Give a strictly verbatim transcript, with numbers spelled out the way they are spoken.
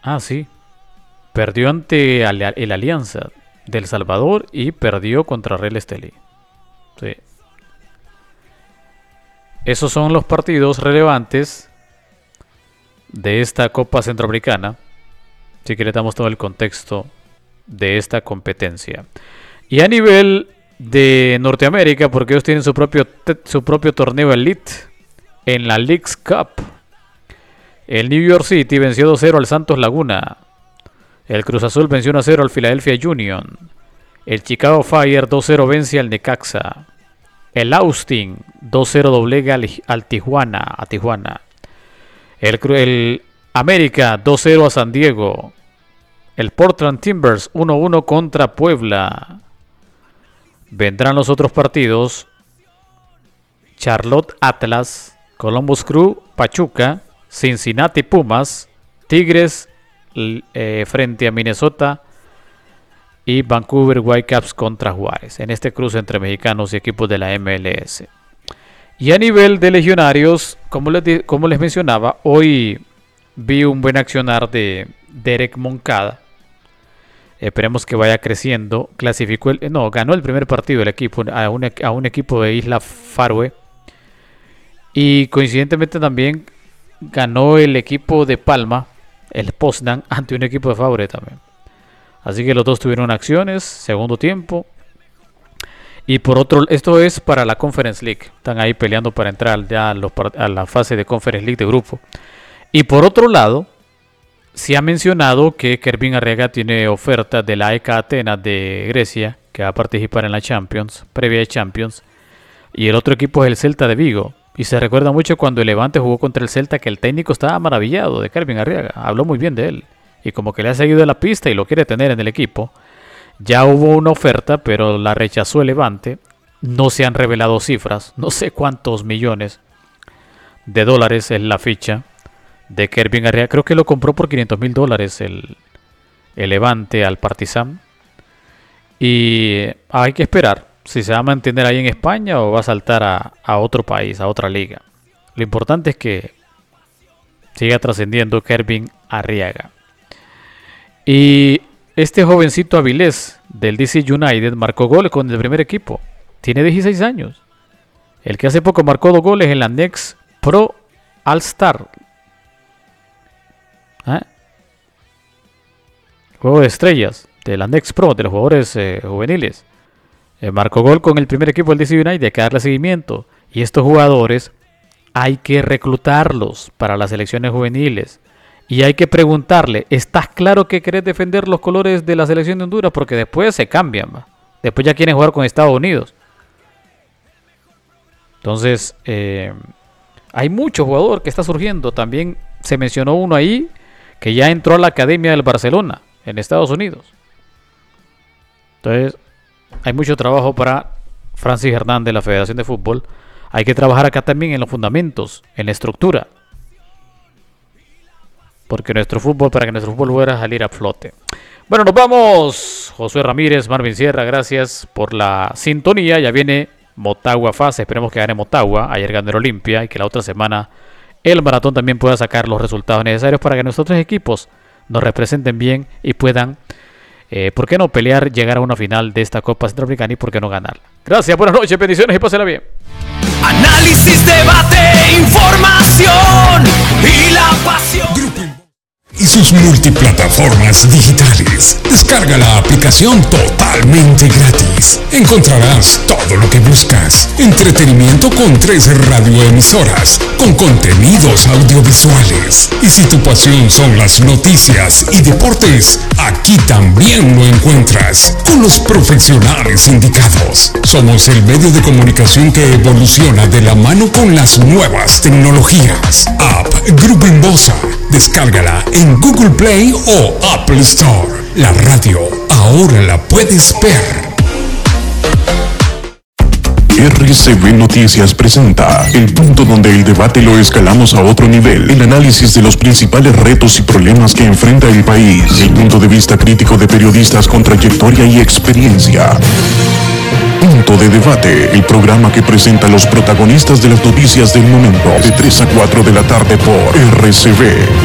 Ah, sí. Perdió ante el Alianza del Salvador y perdió contra Real Estelí. Sí. Esos son los partidos relevantes de esta Copa Centroamericana. Así que le damos todo el contexto de esta competencia. Y a nivel de Norteamérica, porque ellos tienen su propio, su propio torneo Elite en la Leagues Cup. El New York City venció dos cero al Santos Laguna. El Cruz Azul venció uno a cero al Philadelphia Union. El Chicago Fire dos cero vence al Necaxa. El Austin dos cero doblega al, al Tijuana, a Tijuana. El, el América dos cero a San Diego. El Portland Timbers uno uno contra Puebla. Vendrán los otros partidos. Charlotte Atlas, Columbus Crew, Pachuca, Cincinnati Pumas, Tigres eh, frente a Minnesota y Vancouver Whitecaps contra Juárez. En este cruce entre mexicanos y equipos de la M L S. Y a nivel de legionarios, como les, como les mencionaba, hoy vi un buen accionar de Derek Moncada. Esperemos que vaya creciendo. Clasificó el, no, ganó el primer partido el equipo a un, a un equipo de Isla Faroe. Y coincidentemente también ganó el equipo de Palma, el Poznan, ante un equipo de Faroe también. Así que los dos tuvieron acciones, segundo tiempo. Y por otro, esto es para la Conference League. Están ahí peleando para entrar ya a, los, a la fase de Conference League de grupo. Y por otro lado, se ha mencionado que Kervin Arriaga tiene oferta de la A E K Atenas de Grecia, que va a participar en la Champions, previa de Champions. Y el otro equipo es el Celta de Vigo. Y se recuerda mucho cuando el Levante jugó contra el Celta, que el técnico estaba maravillado de Kervin Arriaga. Habló muy bien de él. Y como que le ha seguido la pista y lo quiere tener en el equipo. Ya hubo una oferta, pero la rechazó el Levante. No se han revelado cifras. No sé cuántos millones de dólares es la ficha de Kervin Arriaga. Creo que lo compró por quinientos mil dólares el, el Levante al Partizan. Y hay que esperar si se va a mantener ahí en España o va a saltar a, a otro país, a otra liga. Lo importante es que siga trascendiendo Kervin Arriaga. Y este jovencito Avilés del D C United marcó goles con el primer equipo. Tiene dieciséis años. El que hace poco marcó dos goles en la Next Pro All-Star. ¿Eh? Juego de estrellas de la Next Pro, de los jugadores eh, juveniles. Eh, marcó gol con el primer equipo del D C United. Hay que darle seguimiento. Y estos jugadores hay que reclutarlos para las selecciones juveniles. Y hay que preguntarle, ¿estás claro que querés defender los colores de la selección de Honduras? Porque después se cambian, ¿va? Después ya quieren jugar con Estados Unidos. Entonces, eh, hay mucho jugador que está surgiendo. También se mencionó uno ahí que ya entró a la Academia del Barcelona en Estados Unidos. Entonces, hay mucho trabajo para Francis Hernández de la Federación de Fútbol. Hay que trabajar acá también en los fundamentos, en la estructura. Porque nuestro fútbol, para que nuestro fútbol pueda salir a flote. Bueno, nos vamos. Josué Ramírez, Marvin Sierra, gracias por la sintonía. Ya viene Motagua Fase. Esperemos que gane Motagua. Ayer ganó el Olimpia y que la otra semana el Maratón también pueda sacar los resultados necesarios para que nuestros otros equipos nos representen bien y puedan, eh, ¿por qué no pelear, llegar a una final de esta Copa Centroamericana y por qué no ganarla? Gracias, buenas noches, bendiciones y pásenla bien. Análisis, debate, información y la pasión. Y sus multiplataformas digitales. Descarga la aplicación totalmente gratis. Encontrarás todo lo que buscas. Entretenimiento con tres radioemisoras, con contenidos audiovisuales. Y si tu pasión son las noticias y deportes, aquí también lo encuentras, con los profesionales indicados. Somos el medio de comunicación que evoluciona de la mano con las nuevas tecnologías. App Grupo Inbosa. Descárgala en Google Play o Apple Store. La radio ahora la puedes ver. R C B Noticias presenta el punto donde el debate lo escalamos a otro nivel. El análisis de los principales retos y problemas que enfrenta el país. El punto de vista crítico de periodistas con trayectoria y experiencia. Punto de Debate, el programa que presenta a los protagonistas de las noticias del momento. De tres a cuatro de la tarde por R C B.